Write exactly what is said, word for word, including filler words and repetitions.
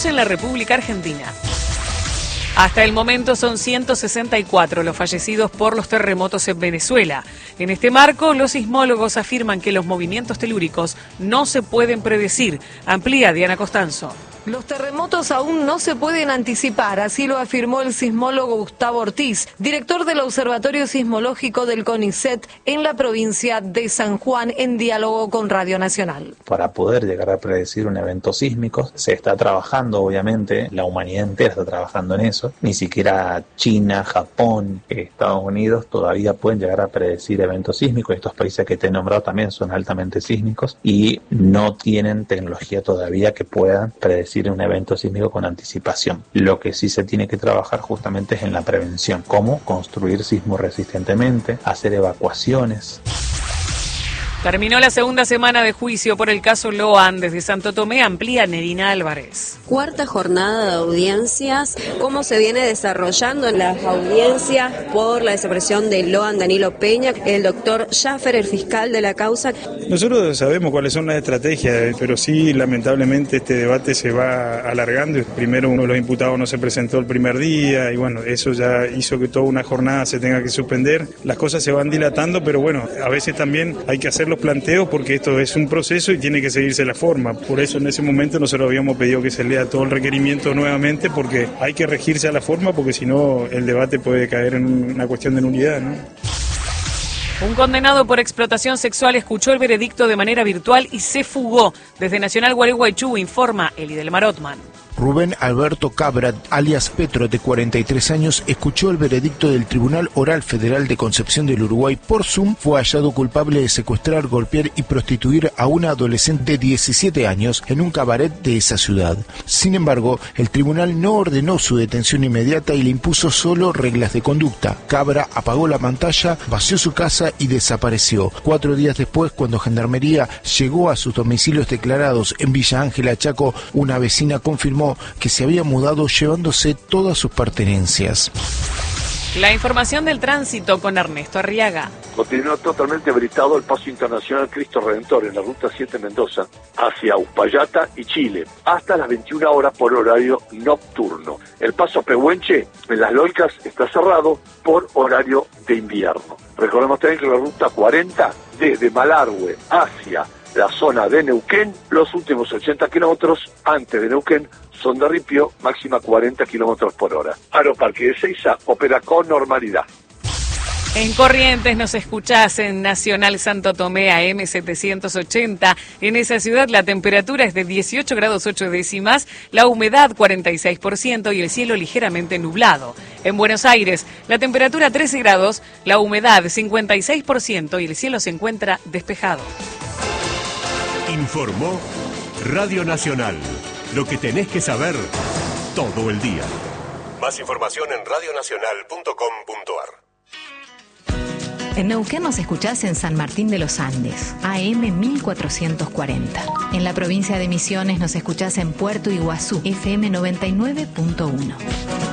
en la República Argentina. Hasta el momento son ciento sesenta y cuatro los fallecidos por los terremotos en Venezuela. En este marco, los sismólogos afirman que los movimientos telúricos no se pueden predecir. Amplía Diana Costanzo. Los terremotos aún no se pueden anticipar, así lo afirmó el sismólogo Gustavo Ortiz, director del Observatorio Sismológico del CONICET en la provincia de San Juan, en diálogo con Radio Nacional. Para poder llegar a predecir un evento sísmico, se está trabajando, obviamente, la humanidad entera está trabajando en eso. Ni siquiera China, Japón, Estados Unidos todavía pueden llegar a predecir eventos sísmicos. Estos países que te he nombrado también son altamente sísmicos y no tienen tecnología todavía que puedan predecir un evento sísmico con anticipación. Lo que sí se tiene que trabajar justamente es en la prevención, cómo construir sismo resistentemente, hacer evacuaciones. Terminó la segunda semana de juicio por el caso Loan. Desde Santo Tomé amplía Nerina Álvarez. Cuarta jornada de audiencias. ¿Cómo se viene desarrollando en las audiencias por la desaparición de Loan Danilo Peña? El doctor Schaffer, el fiscal de la causa. Nosotros sabemos cuáles son las estrategias, pero sí, lamentablemente, este debate se va alargando. Primero, uno de los imputados no se presentó el primer día y bueno, eso ya hizo que toda una jornada se tenga que suspender. Las cosas se van dilatando, pero bueno, a veces también hay que hacer los planteos porque esto es un proceso y tiene que seguirse la forma. Por eso en ese momento nosotros habíamos pedido que se lea todo el requerimiento nuevamente porque hay que regirse a la forma porque si no el debate puede caer en una cuestión de nulidad, ¿no? Un condenado por explotación sexual escuchó el veredicto de manera virtual y se fugó. Desde Nacional Gualeguaychú informa Eli del Marotman. Rubén Alberto Cabra, alias Petro, de cuarenta y tres años, escuchó el veredicto del Tribunal Oral Federal de Concepción del Uruguay por Zoom. Fue hallado culpable de secuestrar, golpear y prostituir a una adolescente de diecisiete años en un cabaret de esa ciudad. Sin embargo, el tribunal no ordenó su detención inmediata y le impuso solo reglas de conducta. Cabra apagó la pantalla, vació su casa y desapareció. Cuatro días después, cuando Gendarmería llegó a sus domicilios declarados en Villa Ángela, Chaco, una vecina confirmó que se había mudado llevándose todas sus pertenencias. La información del tránsito con Ernesto Arriaga. Continúa totalmente habilitado el paso internacional Cristo Redentor en la ruta siete Mendoza hacia Uspallata y Chile hasta las veintiuna horas por horario nocturno. El paso Pehuenche en Las Lolcas está cerrado por horario de invierno. Recordemos también que la ruta cuarenta desde Malargüe hacia la zona de Neuquén, los últimos ochenta kilómetros antes de Neuquén son de Ripio, máxima cuarenta kilómetros por hora. Aeroparque de Ezeiza opera con normalidad. En Corrientes nos escuchás en Nacional Santo Tomé A M setecientos ochenta. En esa ciudad la temperatura es de dieciocho grados ocho décimas, la humedad cuarenta y seis por ciento y el cielo ligeramente nublado. En Buenos Aires la temperatura trece grados, la humedad cincuenta y seis por ciento y el cielo se encuentra despejado. Informó Radio Nacional. Lo que tenés que saber todo el día. Más información en radio nacional punto com punto ar. En Neuquén nos escuchás en San Martín de los Andes, A M mil cuatrocientos cuarenta. En la provincia de Misiones nos escuchás en Puerto Iguazú, F M noventa y nueve punto uno.